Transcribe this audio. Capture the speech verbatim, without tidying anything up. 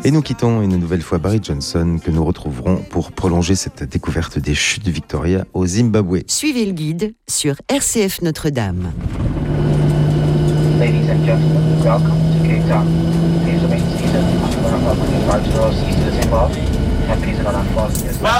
Et nous quittons une nouvelle fois Barry Johnson, que nous retrouverons pour prolonger cette découverte des chutes de Victoria au Zimbabwe. Suivez le guide sur R C F Notre-Dame. Ladies and gentlemen, welcome to Cape Town. Please remain seated until one of our clean vibes ceases involved, and please do not unfasten your